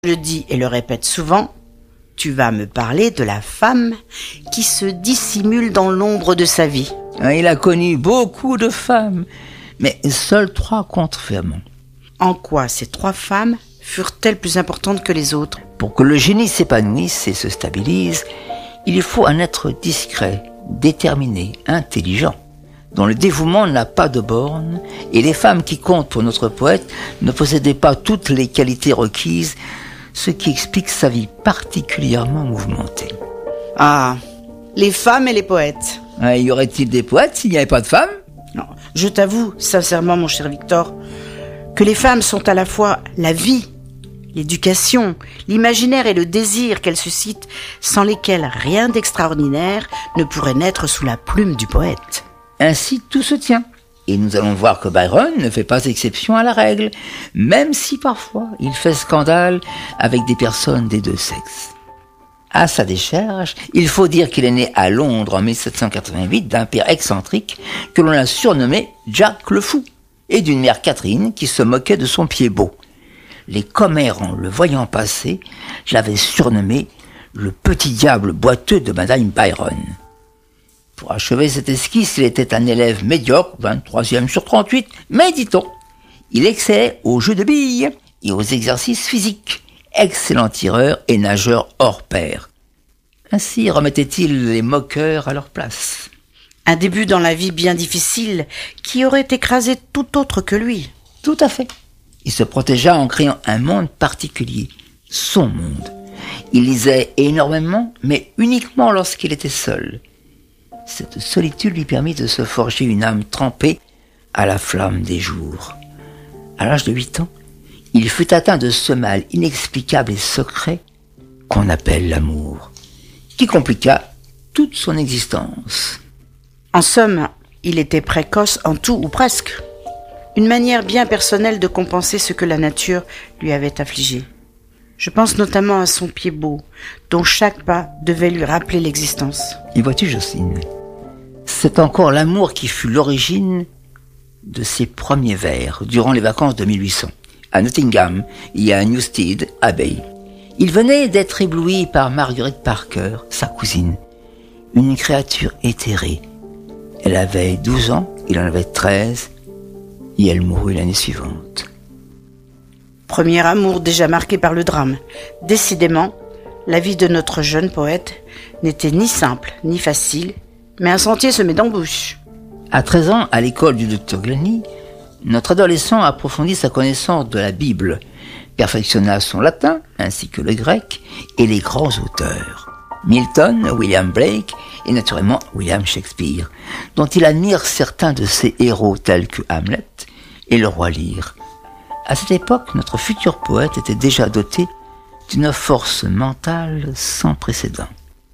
Je le dis et le répète souvent, tu vas me parler de la femme qui se dissimule dans l'ombre de sa vie. Il a connu beaucoup de femmes, mais seules 3 comptent vraiment. En quoi ces 3 femmes furent-elles plus importantes que les autres? Pour que le génie s'épanouisse et se stabilise, il faut un être discret, déterminé, intelligent, dont le dévouement n'a pas de bornes, et les femmes qui comptent pour notre poète ne possédaient pas toutes les qualités requises, ce qui explique sa vie particulièrement mouvementée. Ah, les femmes et les poètes. Y aurait-il des poètes s'il n'y avait pas de femmes? Non, je t'avoue sincèrement, mon cher Victor, que les femmes sont à la fois la vie, l'éducation, l'imaginaire et le désir qu'elles suscitent, sans lesquels rien d'extraordinaire ne pourrait naître sous la plume du poète. Ainsi tout se tient. Et nous allons voir que Byron ne fait pas exception à la règle, même si parfois il fait scandale avec des personnes des 2 sexes. À sa décharge, il faut dire qu'il est né à Londres en 1788 d'un père excentrique que l'on a surnommé Jack le Fou, et d'une mère Catherine qui se moquait de son pied beau. Les commères, en le voyant passer, l'avaient surnommé le petit diable boiteux de Madame Byron. Pour achever cette esquisse, il était un élève médiocre, 23e sur 38, mais dit-on, il excellait aux jeux de billes et aux exercices physiques, excellent tireur et nageur hors pair. Ainsi remettait-il les moqueurs à leur place. Un début dans la vie bien difficile qui aurait écrasé tout autre que lui. Tout à fait. Il se protégea en créant un monde particulier, son monde. Il lisait énormément, mais uniquement lorsqu'il était seul. Cette solitude lui permit de se forger une âme trempée à la flamme des jours. À l'âge de 8 ans, il fut atteint de ce mal inexplicable et secret qu'on appelle l'amour, qui compliqua toute son existence. En somme, il était précoce en tout ou presque. Une manière bien personnelle de compenser ce que la nature lui avait affligé. Je pense notamment à son pied beau, dont chaque pas devait lui rappeler l'existence. Et vois-tu, Jocelyne, c'est encore l'amour qui fut l'origine de ses premiers vers durant les vacances de 1800, à Nottingham et à Newstead Abbey. Il venait d'être ébloui par Margaret Parker, sa cousine, une créature éthérée. Elle avait 12 ans, il en avait 13, et elle mourut l'année suivante. Premier amour déjà marqué par le drame. Décidément, la vie de notre jeune poète n'était ni simple ni facile, mais un sentier semé d'embûches. À 13 ans, à l'école du Dr Glennie, notre adolescent approfondit sa connaissance de la Bible, perfectionna son latin ainsi que le grec et les grands auteurs. Milton, William Blake et naturellement William Shakespeare, dont il admire certains de ses héros tels que Hamlet et le roi Lear. À cette époque, notre futur poète était déjà doté d'une force mentale sans précédent.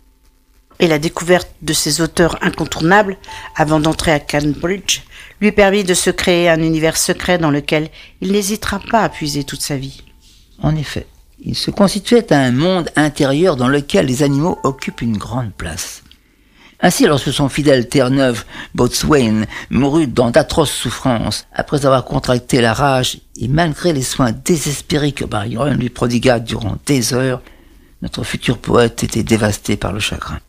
Et la découverte de ces auteurs incontournables, avant d'entrer à Cambridge, lui permit de se créer un univers secret dans lequel il n'hésitera pas à puiser toute sa vie. En effet, il se constituait un monde intérieur dans lequel les animaux occupent une grande place. Ainsi, lorsque son fidèle Terre-Neuve, Boatswain, mourut dans d'atroces souffrances, après avoir contracté la rage et malgré les soins désespérés que Byron lui prodigua durant des heures, notre futur poète était dévasté par le chagrin.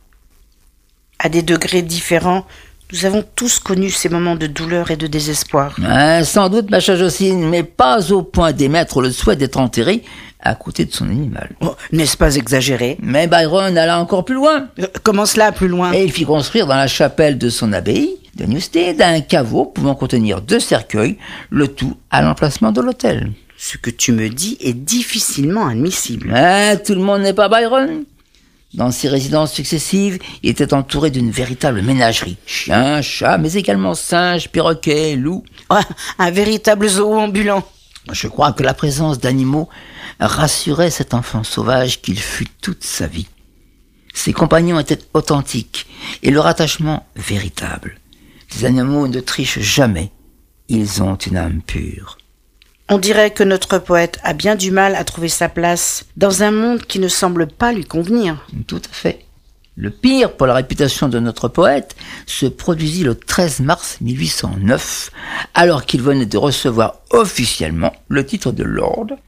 À des degrés différents, nous avons tous connu ces moments de douleur et de désespoir. Sans doute, ma chère Jocelyne, mais pas au point d'émettre le souhait d'être enterré à côté de son animal. Oh, n'est-ce pas exagéré? Mais Byron alla encore plus loin. Comment cela, plus loin? Et il fit construire dans la chapelle de son abbaye de Newstead un caveau pouvant contenir 2 cercueils, le tout à l'emplacement de l'autel. Ce que tu me dis est difficilement admissible. Tout le monde n'est pas Byron. Dans ses résidences successives, il était entouré d'une véritable ménagerie. Chiens, chats, mais également singes, perroquets, loups. Oh, un véritable zoo ambulant. Je crois que la présence d'animaux rassurait cet enfant sauvage qu'il fut toute sa vie. Ses compagnons étaient authentiques et leur attachement véritable. Les animaux ne trichent jamais. Ils ont une âme pure. On dirait que notre poète a bien du mal à trouver sa place dans un monde qui ne semble pas lui convenir. Tout à fait. Le pire pour la réputation de notre poète se produisit le 13 mars 1809, alors qu'il venait de recevoir officiellement le titre de Lord,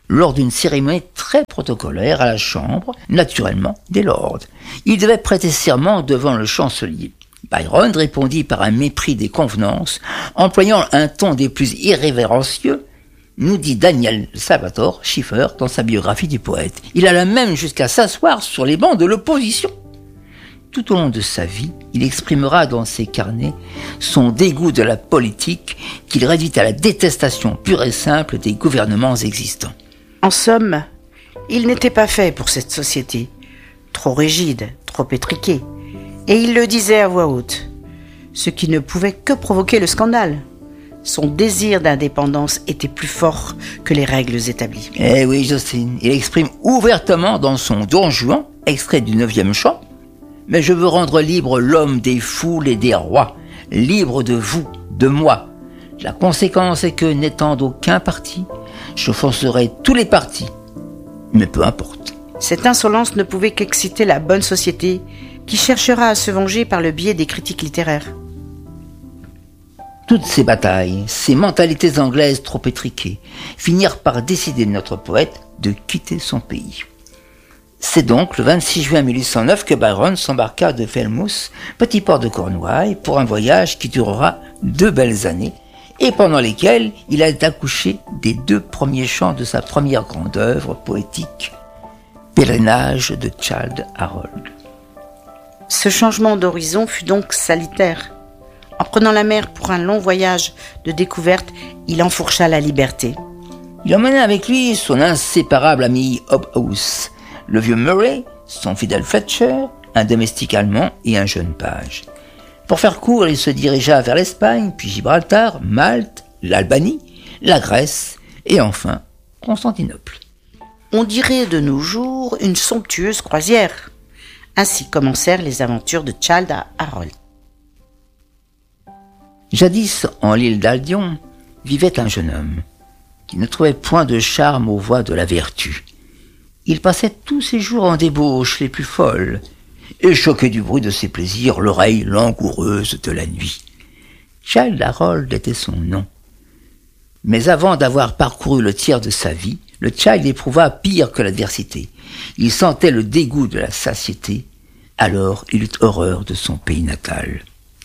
lors d'une cérémonie très protocolaire à la Chambre, naturellement, des Lords. Il devait prêter serment devant le chancelier. Byron répondit par un mépris des convenances, employant un ton des plus irrévérencieux, nous dit Daniel Salvatore Schiffer dans sa biographie du poète. Il alla même jusqu'à s'asseoir sur les bancs de l'opposition. Tout au long de sa vie, il exprimera dans ses carnets son dégoût de la politique qu'il réduit à la détestation pure et simple des gouvernements existants. En somme, il n'était pas fait pour cette société, trop rigide, trop étriquée, et il le disait à voix haute, ce qui ne pouvait que provoquer le scandale. Son désir d'indépendance était plus fort que les règles établies. Eh oui, Jocelyne, il exprime ouvertement dans son Don Juan, extrait du 9e chant, « Mais je veux rendre libre l'homme des foules et des rois, libre de vous, de moi. La conséquence est que, n'étant d'aucun parti, je forcerai tous les partis, mais peu importe. » Cette insolence ne pouvait qu'exciter la bonne société qui cherchera à se venger par le biais des critiques littéraires. Toutes ces batailles, ces mentalités anglaises trop étriquées, finirent par décider notre poète de quitter son pays. C'est donc le 26 juin 1809 que Byron s'embarqua de Falmouth, petit port de Cornouailles, pour un voyage qui durera 2 belles années, et pendant lesquelles il a accouché des 2 premiers chants de sa première grande œuvre poétique, Pèlerinage de Childe Harold. Ce changement d'horizon fut donc salutaire. En prenant la mer pour un long voyage de découverte, il enfourcha la liberté. Il emmena avec lui son inséparable ami Hobhouse, le vieux Murray, son fidèle Fletcher, un domestique allemand et un jeune page. Pour faire court, il se dirigea vers l'Espagne, puis Gibraltar, Malte, l'Albanie, la Grèce et enfin Constantinople. On dirait de nos jours une somptueuse croisière. Ainsi commencèrent les aventures de Childe Harold. Jadis, en l'île d'Aldion, vivait un jeune homme qui ne trouvait point de charme aux voies de la vertu. Il passait tous ses jours en débauches les plus folles et choquait du bruit de ses plaisirs l'oreille langoureuse de la nuit. Childe Harold était son nom. Mais avant d'avoir parcouru le tiers de sa vie, le Child éprouva pire que l'adversité. Il sentait le dégoût de la satiété, alors il eut horreur de son pays natal.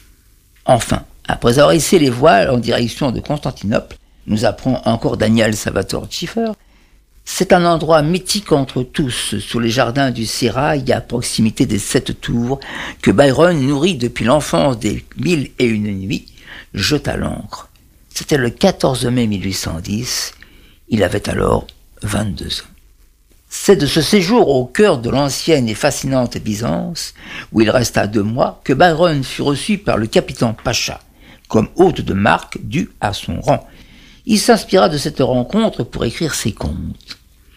Enfin, après avoir hissé les voiles en direction de Constantinople, nous apprend encore Daniel Salvatore Schiffer, c'est un endroit mythique entre tous, sous les jardins du Sérail, à proximité des 7 tours, que Byron nourrit depuis l'enfance des 1001 nuits, jeta l'ancre. C'était le 14 mai 1810, il avait alors 22 ans. C'est de ce séjour au cœur de l'ancienne et fascinante Byzance, où il resta 2 mois, que Byron fut reçu par le capitaine Pacha, comme hôte de marque dû à son rang. Il s'inspira de cette rencontre pour écrire ses contes.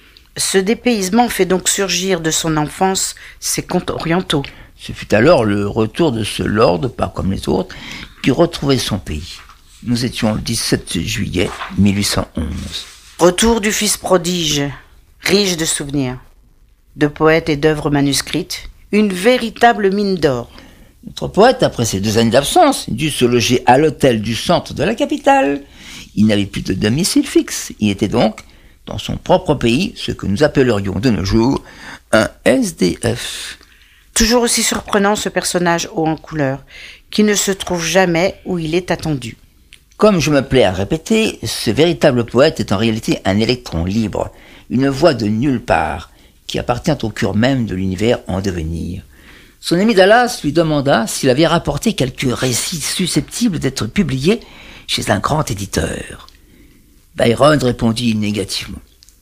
Ce dépaysement fait donc surgir de son enfance ses contes orientaux. Ce fut alors le retour de ce lord, pas comme les autres, qui retrouvait son pays. Nous étions le 17 juillet 1811. Retour du fils prodige, riche de souvenirs, de poètes et d'œuvres manuscrites, une véritable mine d'or. Notre poète, après ces 2 années d'absence, dut se loger à l'hôtel du centre de la capitale. Il n'avait plus de domicile fixe. Il était donc, dans son propre pays, ce que nous appellerions de nos jours un SDF. Toujours aussi surprenant ce personnage haut en couleur, qui ne se trouve jamais où il est attendu. Comme je me plais à répéter, ce véritable poète est en réalité un électron libre, une voix de nulle part, qui appartient au cœur même de l'univers en devenir. Son ami Dallas lui demanda s'il avait rapporté quelques récits susceptibles d'être publiés chez un grand éditeur. Byron répondit négativement.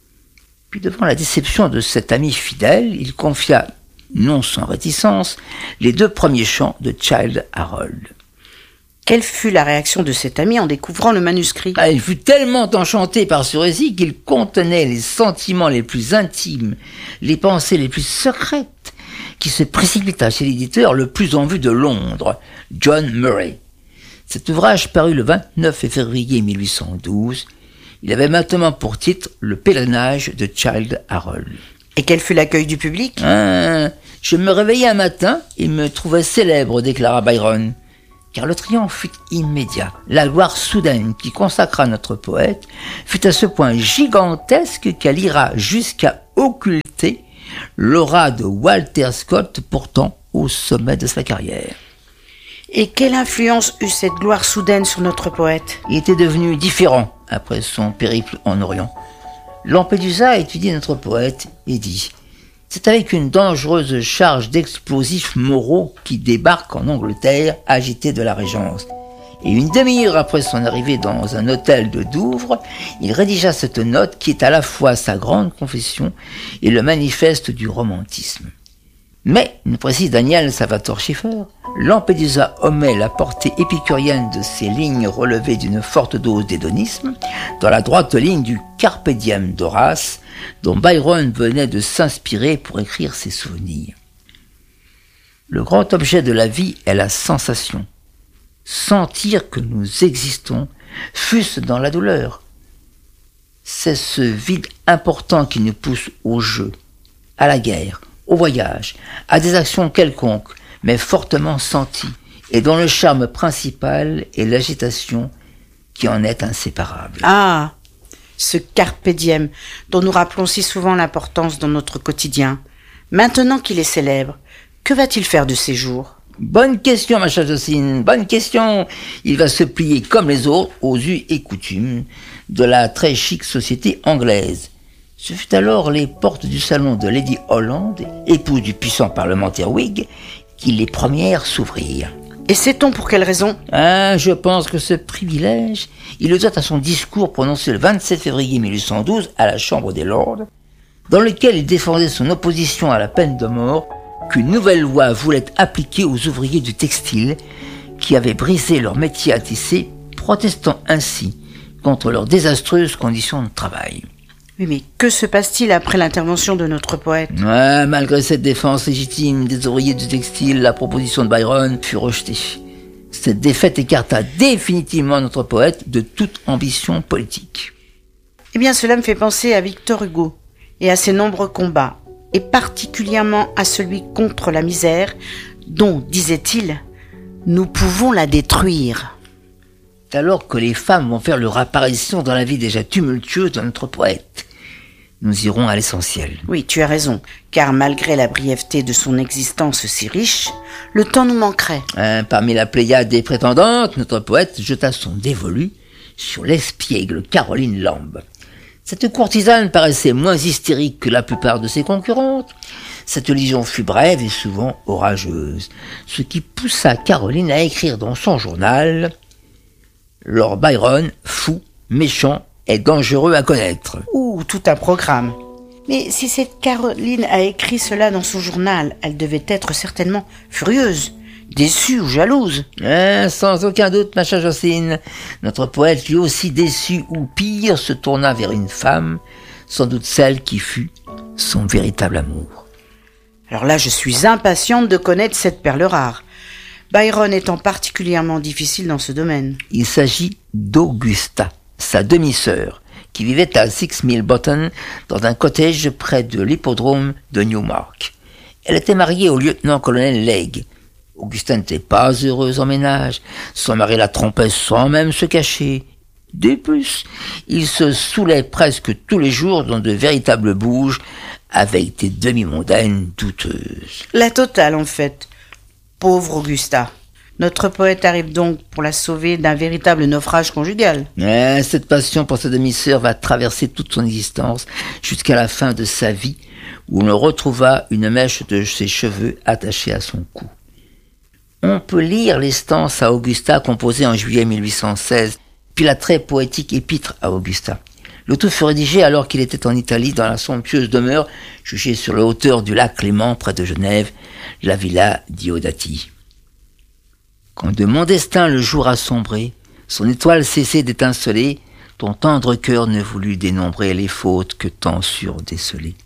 Puis devant la déception de cet ami fidèle, il confia, non sans réticence, les 2 premiers chants de Childe Harold. Quelle fut la réaction de cet ami en découvrant le manuscrit ? Il fut tellement enchanté par ce récit qu'il contenait les sentiments les plus intimes, les pensées les plus secrètes, qui se précipita chez l'éditeur le plus en vue de Londres, John Murray. Cet ouvrage parut le 29 février 1812. Il avait maintenant pour titre « Le pèlerinage de Childe Harold ». Et quel fut l'accueil du public ? Je me réveillai un matin et me trouvais célèbre, déclara Byron. car le triomphe fut immédiat. La gloire soudaine qui consacra notre poète fut à ce point gigantesque qu'elle ira jusqu'à occulter l'aura de Walter Scott, pourtant au sommet de sa carrière. Et quelle influence eut cette gloire soudaine sur notre poète ? Il était devenu différent après son périple en Orient. Lampedusa a étudié notre poète et dit « C'est avec une dangereuse charge d'explosifs moraux qui débarque en Angleterre, agité de la Régence. » Et une demi-heure après son arrivée dans un hôtel de Douvres, il rédigea cette note qui est à la fois sa grande confession et le manifeste du romantisme. Mais, nous précise Daniel Salvatore Schiffer, Lampedusa omet la portée épicurienne de ces lignes relevées d'une forte dose d'hédonisme dans la droite ligne du Carpe Diem d'Horace, dont Byron venait de s'inspirer pour écrire ses souvenirs. Le grand objet de la vie est la sensation. Sentir que nous existons, fût-ce dans la douleur. C'est ce vide important qui nous pousse au jeu, à la guerre, au voyage, à des actions quelconques, mais fortement senties, et dont le charme principal est l'agitation qui en est inséparable. Ah, ce carpe diem, dont nous rappelons si souvent l'importance dans notre quotidien. Maintenant qu'il est célèbre, que va-t-il faire de ses jours ? Bonne question, ma chère Jocelyne, bonne question. Il va se plier comme les autres aux us et coutumes de la très chic société anglaise. Ce fut alors les portes du salon de Lady Holland, épouse du puissant parlementaire Whig, qui les premières s'ouvrirent. Et sait-on pour quelle raison ? Je pense que ce privilège, il le doit à son discours prononcé le 27 février 1812 à la Chambre des Lords, dans lequel il défendait son opposition à la peine de mort qu'une nouvelle loi voulait appliquer aux ouvriers du textile qui avaient brisé leur métier à tisser, protestant ainsi contre leurs désastreuses conditions de travail. Oui, mais que se passe-t-il après l'intervention de notre poète ? Malgré cette défense légitime des ouvriers du textile, la proposition de Byron fut rejetée. Cette défaite écarta définitivement notre poète de toute ambition politique. Eh bien, cela me fait penser à Victor Hugo et à ses nombreux combats, et particulièrement à celui contre la misère, dont, disait-il, nous pouvons la détruire. Alors que les femmes vont faire leur apparition dans la vie déjà tumultueuse de notre poète, nous irons à l'essentiel. Oui, tu as raison, car malgré la brièveté de son existence si riche, le temps nous manquerait. Parmi la pléiade des prétendantes, notre poète jeta son dévolu sur l'espiègle Caroline Lamb. Cette courtisane paraissait moins hystérique que la plupart de ses concurrentes. Cette liaison fut brève et souvent orageuse, ce qui poussa Caroline à écrire dans son journal « Lord Byron, fou, méchant et dangereux à connaître ». Ouh, tout un programme. Mais si cette Caroline a écrit cela dans son journal, elle devait être certainement furieuse, déçue ou jalouse. Sans aucun doute, ma chère Jocelyne, notre poète lui aussi déçu ou pire se tourna vers une femme, sans doute celle qui fut son véritable amour. Alors là, je suis impatiente de connaître cette perle rare. Byron étant particulièrement difficile dans ce domaine. Il s'agit d'Augusta, sa demi-sœur, qui vivait à 6000 Bottom, dans un cottage près de l'hippodrome de Newmark. Elle était mariée au lieutenant-colonel Legge. Augusta n'était pas heureuse en ménage. Son mari la trompait sans même se cacher. De plus, il se saoulait presque tous les jours dans de véritables bouges avec des demi-mondaines douteuses. La totale, en fait. Pauvre Augusta. Notre poète arrive donc pour la sauver d'un véritable naufrage conjugal. Cette passion pour sa demi-sœur va traverser toute son existence jusqu'à la fin de sa vie, où l'on retrouva une mèche de ses cheveux attachée à son cou. On peut lire les stances à Augusta composées en juillet 1816, puis la très poétique épître à Augusta. Le tout fut rédigé alors qu'il était en Italie dans la somptueuse demeure jugée sur les hauteurs du lac Léman près de Genève, la villa Diodati. Quand de mon destin le jour a sombré, son étoile cessait d'étinceler, ton tendre cœur ne voulut dénombrer les fautes que tant sûres décelées.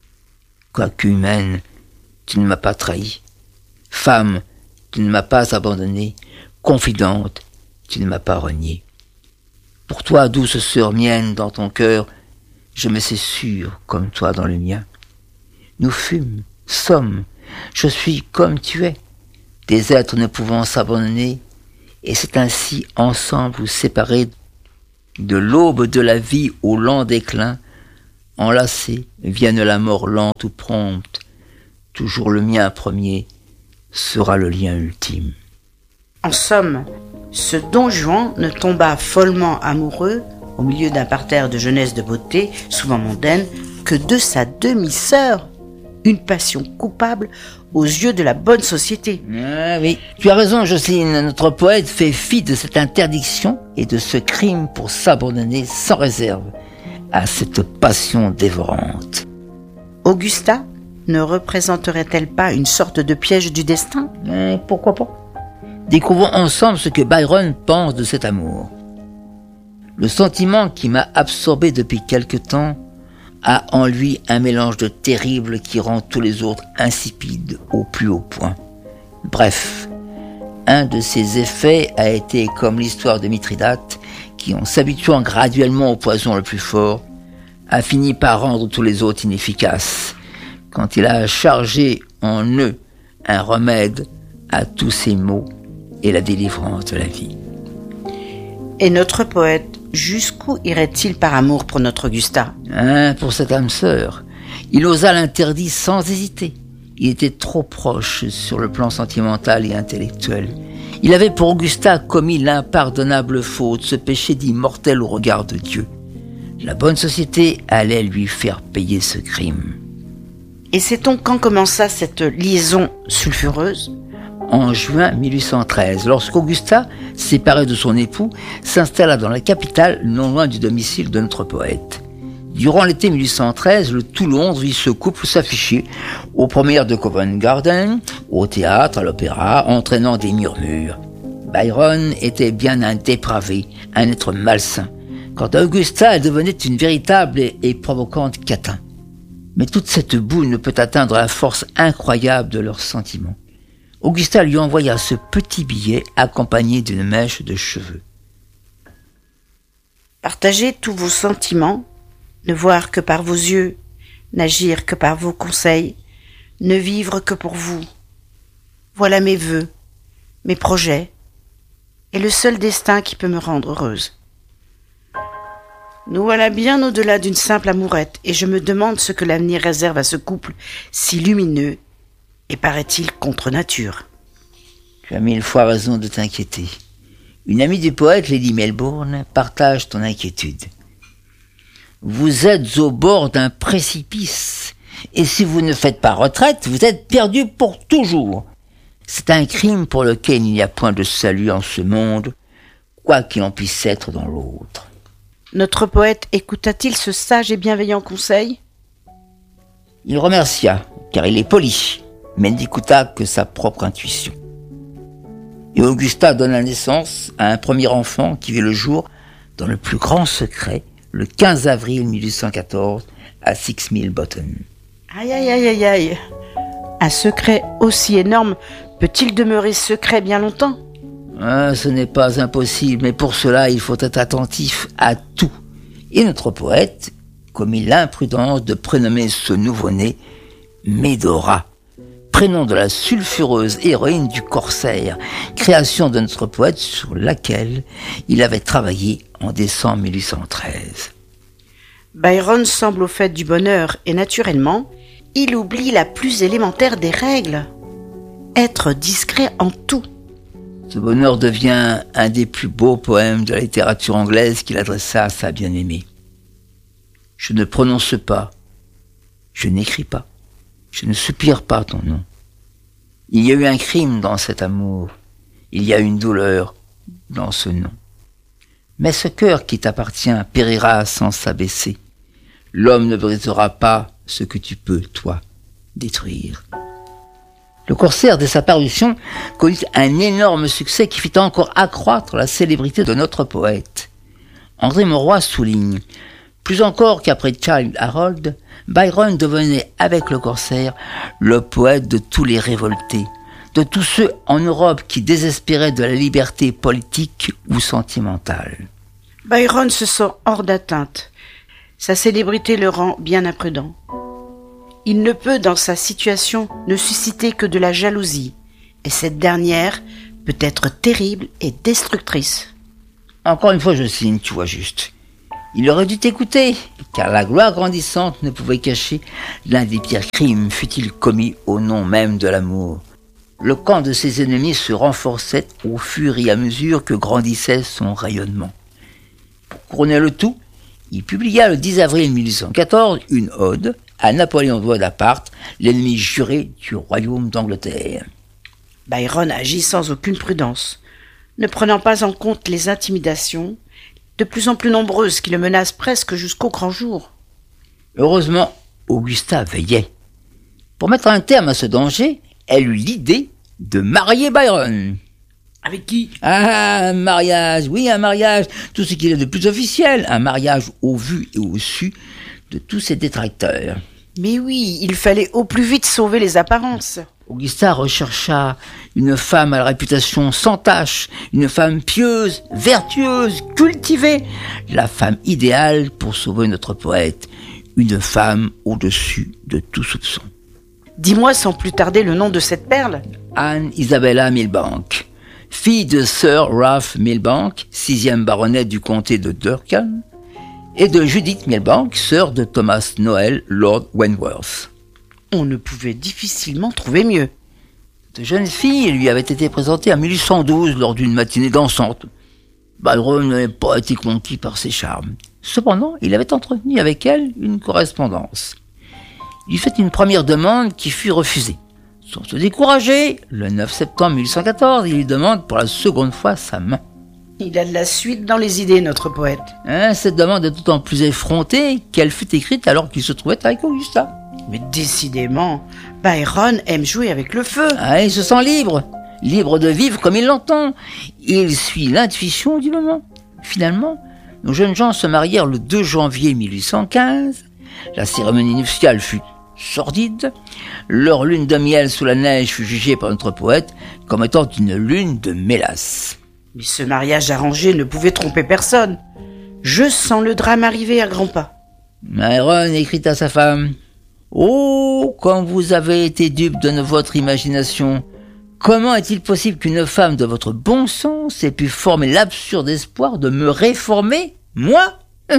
Quoique humaine, tu ne m'as pas trahi. Femme, tu ne m'as pas abandonnée. Confidente, tu ne m'as pas reniée. Pour toi, douce sœur mienne, dans ton cœur, je me sais sûr comme toi dans le mien. Nous fûmes, sommes, je suis comme tu es, des êtres ne pouvant s'abandonner, Et c'est ainsi, ensemble ou séparés, de l'aube de la vie au lent déclin, enlacés, vienne la mort lente ou prompte, toujours le mien premier sera le lien ultime. En somme, ce Don Juan ne tomba follement amoureux, au milieu d'un parterre de jeunesse de beauté, souvent mondaine, que de sa demi-sœur, une passion coupable aux yeux de la bonne société. Ah oui, tu as raison Jocelyne, notre poète fait fi de cette interdiction et de ce crime pour s'abandonner sans réserve à cette passion dévorante. Augusta ne représenterait-elle pas une sorte de piège du destin ? Pourquoi pas ? Découvrons ensemble ce que Byron pense de cet amour. Le sentiment qui m'a absorbé depuis quelque temps a en lui un mélange de terrible qui rend tous les autres insipides au plus haut point. Bref, un de ses effets a été comme l'histoire de Mithridate, qui, en s'habituant graduellement au poison le plus fort, a fini par rendre tous les autres inefficaces, quand il a chargé en eux un remède à tous ses maux et la délivrance de la vie. Et notre poète, jusqu'où irait-il par amour pour notre Augusta ? Pour cette âme sœur, il osa l'interdit sans hésiter. Il était trop proche sur le plan sentimental et intellectuel. Il avait pour Augusta commis l'impardonnable faute, ce péché dit mortel au regard de Dieu. La bonne société allait lui faire payer ce crime. Et sait-on quand commença cette liaison sulfureuse ? En juin 1813, lorsqu'Augusta, séparée de son époux, s'installa dans la capitale, non loin du domicile de notre poète. Durant l'été 1813, le tout Londres vit ce couple s'afficher aux premières de Covent Garden, au théâtre, à l'opéra, entraînant des murmures. Byron était bien un dépravé, un être malsain. Quant à Augusta, elle devenait une véritable et provocante catin. Mais toute cette boue ne peut atteindre la force incroyable de leurs sentiments. Augusta lui envoya ce petit billet accompagné d'une mèche de cheveux. Partagez tous vos sentiments, ne voir que par vos yeux, n'agir que par vos conseils, ne vivre que pour vous. Voilà mes vœux, mes projets, et le seul destin qui peut me rendre heureuse. Nous voilà bien au-delà d'une simple amourette, et je me demande ce que l'avenir réserve à ce couple si lumineux et paraît-il contre nature. Tu as 1000 fois raison de t'inquiéter. Une amie du poète, Lady Melbourne, partage ton inquiétude. Vous êtes au bord d'un précipice, et si vous ne faites pas retraite, vous êtes perdu pour toujours. C'est un crime pour lequel il n'y a point de salut en ce monde, quoi qu'il en puisse être dans l'autre. Notre poète écouta-t-il ce sage et bienveillant conseil ? Il remercia, car il est poli, mais n'écouta que sa propre intuition. Et Augusta donna naissance à un premier enfant qui vit le jour dans le plus grand secret, le 15 avril 1814, à 6000 Bottom. Aïe, aïe, aïe, aïe, aïe. Un secret aussi énorme peut-il demeurer secret bien longtemps ? Ce n'est pas impossible, mais pour cela, il faut être attentif à tout. Et notre poète commit l'imprudence de prénommer ce nouveau-né Médora, prénom de la sulfureuse héroïne du Corsaire, création de notre poète sur laquelle il avait travaillé en décembre 1813. Byron semble au fait du bonheur et naturellement, il oublie la plus élémentaire des règles. Être discret en tout. Ce bonheur devient un des plus beaux poèmes de la littérature anglaise qu'il adressa à sa bien-aimée. Je ne prononce pas, je n'écris pas, je ne soupire pas ton nom. Il y a eu un crime dans cet amour, il y a une douleur dans ce nom. Mais ce cœur qui t'appartient périra sans s'abaisser. L'homme ne brisera pas ce que tu peux, toi, détruire. Le Corsaire, dès sa parution, connut un énorme succès qui fit encore accroître la célébrité de notre poète. André Mauroy souligne, plus encore qu'après Childe Harold, Byron devenait avec le Corsaire le poète de tous les révoltés, de tous ceux en Europe qui désespéraient de la liberté politique ou sentimentale. Byron se sent hors d'atteinte. Sa célébrité le rend bien imprudent. Il ne peut, dans sa situation, ne susciter que de la jalousie, et cette dernière peut être terrible et destructrice. Encore une fois, je signe, tu vois juste. Il aurait dû t'écouter, car la gloire grandissante ne pouvait cacher l'un des pires crimes, fut-il commis au nom même de l'amour. Le camp de ses ennemis se renforçait au fur et à mesure que grandissait son rayonnement. Pour couronner le tout, il publia le 10 avril 1814 une ode à Napoléon Bonaparte, l'ennemi juré du royaume d'Angleterre. Byron agit sans aucune prudence, ne prenant pas en compte les intimidations, de plus en plus nombreuses qui le menacent presque jusqu'au grand jour. Heureusement, Augusta veillait. Pour mettre un terme à ce danger, elle eut l'idée de marier Byron. Avec qui? Ah, un mariage, oui, un mariage, tout ce qu'il y a de plus officiel, un mariage au vu et au su de tous ses détracteurs. Mais oui, il fallait au plus vite sauver les apparences. Augusta rechercha une femme à la réputation sans tache, une femme pieuse, vertueuse, cultivée, la femme idéale pour sauver notre poète, une femme au-dessus de tout soupçon. Dis-moi sans plus tarder le nom de cette perle. Anne Isabella Milbank, fille de Sir Ralph Milbank, 6e baronnet du comté de Durham, et de Judith Milbank, sœur de Thomas Noel, Lord Wentworth. On ne pouvait difficilement trouver mieux. Cette jeune fille lui avait été présentée en 1812 lors d'une matinée dansante. Byron n'avait pas été conquis par ses charmes. Cependant, il avait entretenu avec elle une correspondance. Il lui fait une première demande qui fut refusée. Sans se décourager, le 9 septembre 1814, il lui demande pour la seconde fois sa main. Il a de la suite dans les idées, notre poète. Cette demande est d'autant plus effrontée qu'elle fut écrite alors qu'il se trouvait avec Augusta. Mais décidément, Byron aime jouer avec le feu. Il se sent libre de vivre comme il l'entend. Il suit l'intuition du moment. Finalement, nos jeunes gens se marièrent le 2 janvier 1815. La cérémonie nuptiale fut sordide. Leur lune de miel sous la neige fut jugée par notre poète comme étant une lune de mélasse. Mais ce mariage arrangé ne pouvait tromper personne. Je sens le drame arriver à grands pas. Byron écrit à sa femme: « Oh, comme vous avez été dupe de votre imagination! Comment est-il possible qu'une femme de votre bon sens ait pu former l'absurde espoir de me réformer, moi?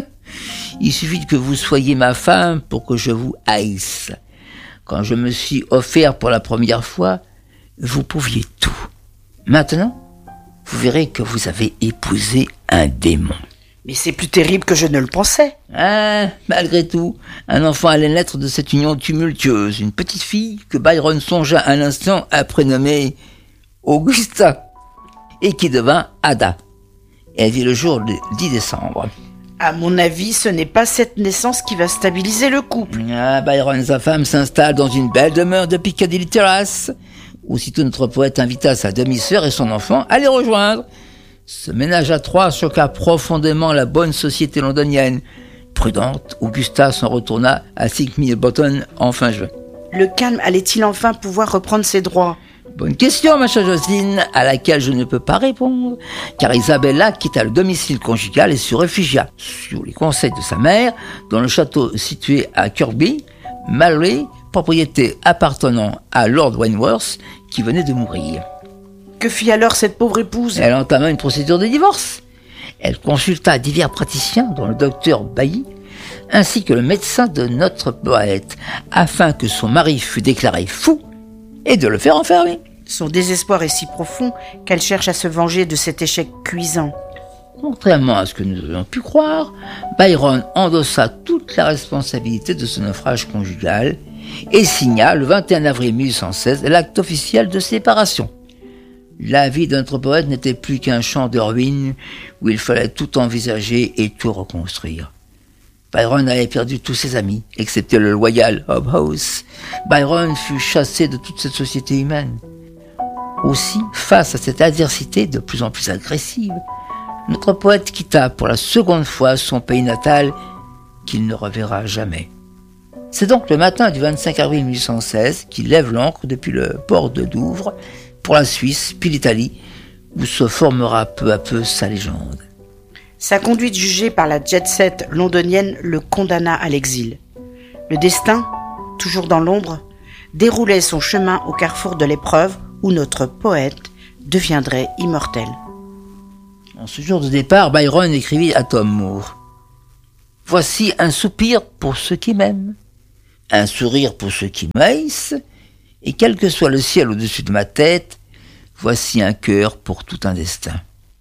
Il suffit que vous soyez ma femme pour que je vous haïsse. Quand je me suis offert pour la première fois, vous pouviez tout. Maintenant, vous verrez que vous avez épousé un démon. » Mais c'est plus terrible que je ne le pensais. Malgré tout, un enfant allait naître de cette union tumultueuse, une petite fille que Byron songea un instant à prénommer Augusta, et qui devint Ada. Elle vit le jour le 10 décembre. À mon avis, ce n'est pas cette naissance qui va stabiliser le couple. Byron et sa femme s'installent dans une belle demeure de Piccadilly Terrace. Aussitôt notre poète invita sa demi-sœur et son enfant à les rejoindre. Ce ménage à trois choqua profondément la bonne société londonienne. Prudente, Augusta s'en retourna à Sigmund Botton en fin juin. Le calme allait-il enfin pouvoir reprendre ses droits? Bonne question, ma chère Jocelyne, à laquelle je ne peux pas répondre, car Isabella quitta le domicile conjugal et se réfugia, sur les conseils de sa mère, dans le château situé à Kirkby, Mallory, propriété appartenant à Lord Wentworth, qui venait de mourir. Que fit alors cette pauvre épouse? Elle entama une procédure de divorce. Elle consulta divers praticiens, dont le docteur Bailly, ainsi que le médecin de notre poète, afin que son mari fût déclaré fou et de le faire enfermer. Son désespoir est si profond qu'elle cherche à se venger de cet échec cuisant. Contrairement à ce que nous avions pu croire, Byron endossa toute la responsabilité de ce naufrage conjugal et signa le 21 avril 1816 l'acte officiel de séparation. La vie de notre poète n'était plus qu'un champ de ruines où il fallait tout envisager et tout reconstruire. Byron avait perdu tous ses amis, excepté le loyal Hobhouse. Byron fut chassé de toute cette société humaine. Aussi, face à cette adversité de plus en plus agressive, notre poète quitta pour la seconde fois son pays natal qu'il ne reverra jamais. C'est donc le matin du 25 avril 1816 qu'il lève l'ancre depuis le port de Douvres pour la Suisse, puis l'Italie, où se formera peu à peu sa légende. Sa conduite jugée par la jet-set londonienne le condamna à l'exil. Le destin, toujours dans l'ombre, déroulait son chemin au carrefour de l'épreuve où notre poète deviendrait immortel. En ce jour de départ, Byron écrivit à Tom Moore: « Voici un soupir pour ceux qui m'aiment, un sourire pour ceux qui m'haïssent, et quel que soit le ciel au-dessus de ma tête, voici un cœur pour tout un destin. »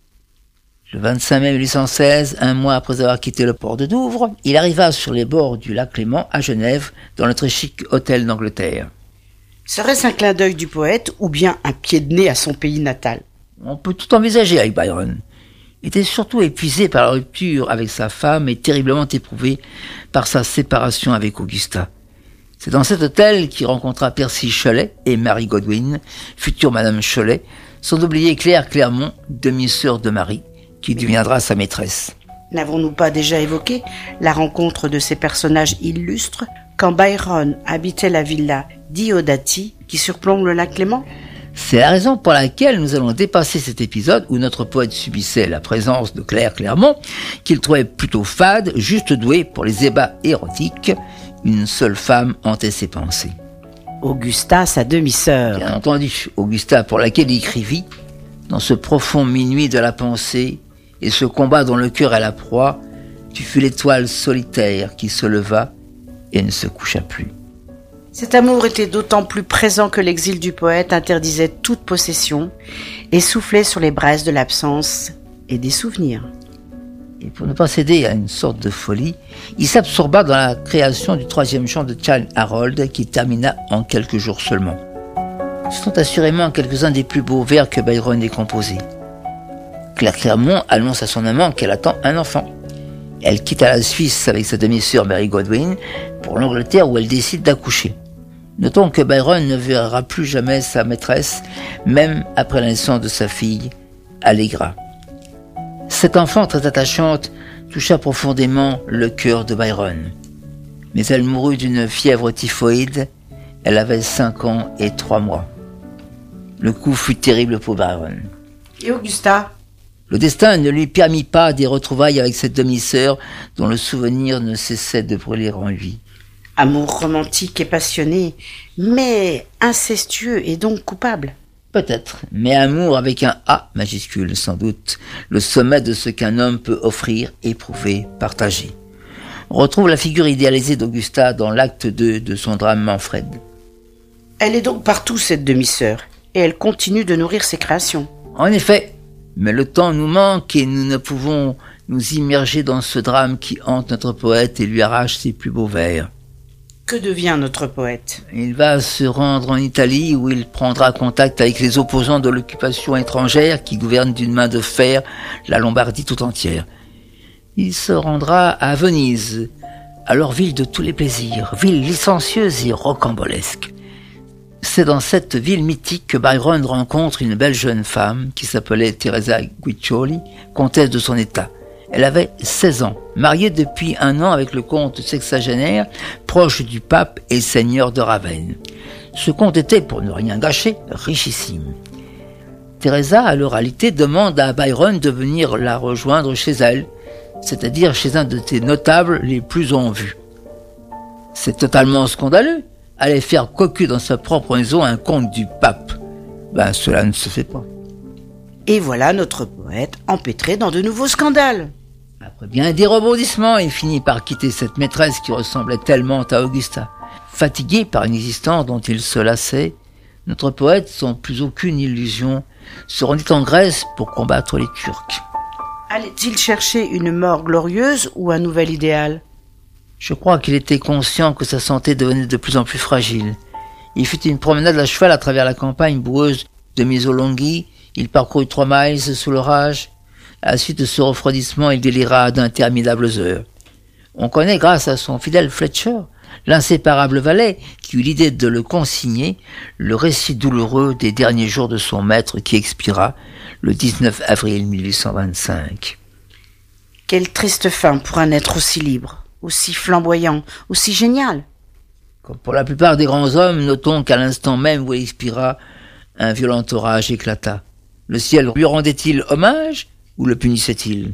Le 25 mai 1816, un mois après avoir quitté le port de Douvres, il arriva sur les bords du lac Léman à Genève, dans le très chic hôtel d'Angleterre. Serait-ce un clin d'œil du poète ou bien un pied de nez à son pays natal? On peut tout envisager avec Byron. Il était surtout épuisé par la rupture avec sa femme et terriblement éprouvé par sa séparation avec Augusta. C'est dans cet hôtel qu'il rencontra Percy Shelley et Mary Godwin, future Madame Shelley, sans oublier Claire Clermont, demi-sœur de Marie, qui deviendra sa maîtresse. N'avons-nous pas déjà évoqué la rencontre de ces personnages illustres quand Byron habitait la villa Diodati qui surplombe le lac Léman? C'est la raison pour laquelle nous allons dépasser cet épisode où notre poète subissait la présence de Claire Clermont, qu'il trouvait plutôt fade, juste douée pour les ébats érotiques. Une seule femme hantait ses pensées. Augusta, sa demi-sœur. Bien entendu, Augusta, pour laquelle il écrivit: « Dans ce profond minuit de la pensée, et ce combat dont le cœur est la proie, tu fus l'étoile solitaire qui se leva et ne se coucha plus. » Cet amour était d'autant plus présent que l'exil du poète interdisait toute possession et soufflait sur les braises de l'absence et des souvenirs. Et pour ne pas céder à une sorte de folie, il s'absorba dans la création du 3e chant de Childe Harold qui termina en quelques jours seulement. Ce sont assurément quelques-uns des plus beaux vers que Byron ait composés. Claire Clermont annonce à son amant qu'elle attend un enfant. Elle quitte la Suisse avec sa demi-sœur Mary Godwin pour l'Angleterre où elle décide d'accoucher. Notons que Byron ne verra plus jamais sa maîtresse, même après la naissance de sa fille, Allegra. Cette enfant très attachante toucha profondément le cœur de Byron. Mais elle mourut d'une fièvre typhoïde. Elle avait 5 ans et 3 mois. Le coup fut terrible pour Byron. Et Augusta? Le destin ne lui permit pas des retrouvailles avec cette demi-sœur dont le souvenir ne cessait de brûler en lui. Amour romantique et passionné, mais incestueux et donc coupable. Peut-être, mais amour avec un A majuscule, sans doute, le sommet de ce qu'un homme peut offrir, éprouver, partager. On retrouve la figure idéalisée d'Augusta dans l'acte 2 de son drame Manfred. Elle est donc partout, cette demi-sœur, et elle continue de nourrir ses créations. En effet, mais le temps nous manque et nous ne pouvons nous immerger dans ce drame qui hante notre poète et lui arrache ses plus beaux vers. Que devient notre poète? Il va se rendre en Italie où il prendra contact avec les opposants de l'occupation étrangère qui gouvernent d'une main de fer la Lombardie tout entière. Il se rendra à Venise, alors ville de tous les plaisirs, ville licencieuse et rocambolesque. C'est dans cette ville mythique que Byron rencontre une belle jeune femme qui s'appelait Teresa Guiccioli, comtesse de son état. Elle avait 16 ans, mariée depuis 1 an avec le comte sexagénaire, proche du pape et seigneur de Ravenne. Ce comte était, pour ne rien gâcher, richissime. Teresa, à l'oralité, demande à Byron de venir la rejoindre chez elle, c'est-à-dire chez un de ses notables les plus en vue. C'est totalement scandaleux. Aller faire cocu dans sa propre maison un comte du pape. Cela ne se fait pas. Et voilà notre poète empêtré dans de nouveaux scandales. Après bien des rebondissements, il finit par quitter cette maîtresse qui ressemblait tellement à Augusta. Fatigué par une existence dont il se lassait, notre poète, sans plus aucune illusion, se rendit en Grèce pour combattre les Turcs. Allait-il chercher une mort glorieuse ou un nouvel idéal? Je crois qu'il était conscient que sa santé devenait de plus en plus fragile. Il fit une promenade à cheval à travers la campagne boueuse de Missolonghi. Il parcourut 3 miles sous l'orage. À la suite de ce refroidissement, il délira d'interminables heures. On connaît, grâce à son fidèle Fletcher, l'inséparable valet, qui eut l'idée de le consigner, le récit douloureux des derniers jours de son maître qui expira le 19 avril 1825. Quelle triste fin pour un être aussi libre, aussi flamboyant, aussi génial. Comme pour la plupart des grands hommes, notons qu'à l'instant même où il expira, un violent orage éclata. Le ciel lui rendait-il hommage ou le punissait-il?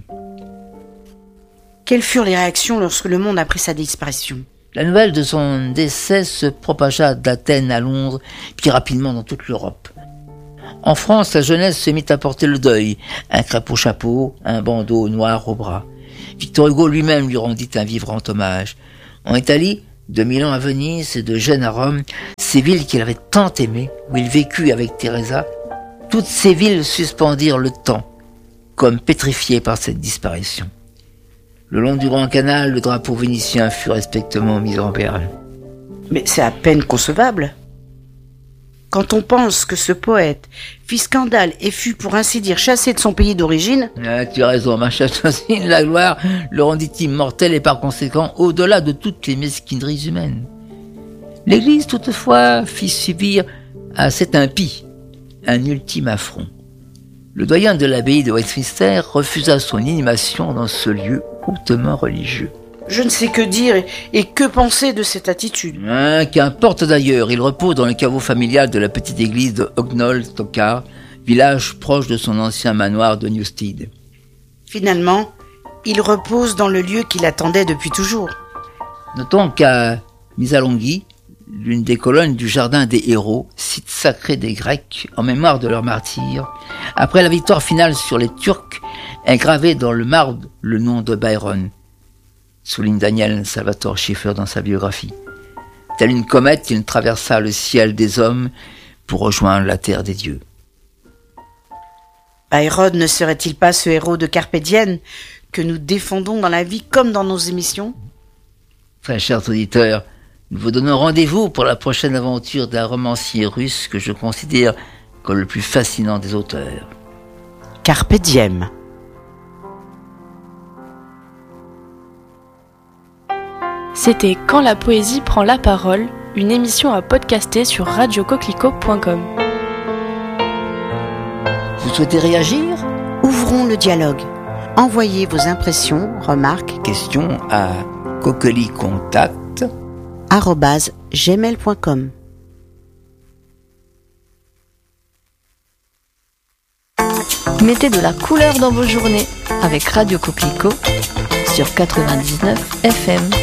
Quelles furent les réactions lorsque le monde apprit sa disparition? La nouvelle de son décès se propagea d'Athènes à Londres, puis rapidement dans toute l'Europe. En France, la jeunesse se mit à porter le deuil, un crêpe au chapeau, un bandeau noir au bras. Victor Hugo lui-même lui rendit un vibrant hommage. En Italie, de Milan à Venise et de Gênes à Rome, ces villes qu'il avait tant aimées, où il vécut avec Teresa, toutes ces villes suspendirent le temps, comme pétrifiées par cette disparition. Le long du Grand Canal, le drapeau vénitien fut respectueusement mis en berne. Mais c'est à peine concevable. Quand on pense que ce poète fit scandale et fut, pour ainsi dire, chassé de son pays d'origine... Ah, tu as raison, ma chère Josine, la gloire le rendit immortel et par conséquent au-delà de toutes les mesquineries humaines. L'Église, toutefois, fit subir à cet impie un ultime affront. Le doyen de l'abbaye de Westminster refusa son inhumation dans ce lieu hautement religieux. Je ne sais que dire et que penser de cette attitude. Qu'importe d'ailleurs, il repose dans le caveau familial de la petite église de Hognol-Stockard, village proche de son ancien manoir de Newstead. Finalement, il repose dans le lieu qu'il attendait depuis toujours. Notons qu'à Missolonghi, l'une des colonnes du Jardin des Héros, site sacré des Grecs en mémoire de leurs martyrs, après la victoire finale sur les Turcs, est gravé dans le marbre le nom de Byron, souligne Daniel Salvatore Schiffer dans sa biographie. Telle une comète, il traversa le ciel des hommes pour rejoindre la terre des dieux. Byron ne serait-il pas ce héros de Carpe Diem que nous défendons dans la vie comme dans nos émissions ? Très chers auditeurs, nous vous donnons rendez-vous pour la prochaine aventure d'un romancier russe que je considère comme le plus fascinant des auteurs. Carpe Diem. C'était Quand la poésie prend la parole, une émission à podcaster sur radiocoquelicot.com. Vous souhaitez réagir ? Ouvrons le dialogue. Envoyez vos impressions, remarques, questions à coquelicontact@gmail.com. Mettez de la couleur dans vos journées avec Radio Coquelicot sur 99 FM.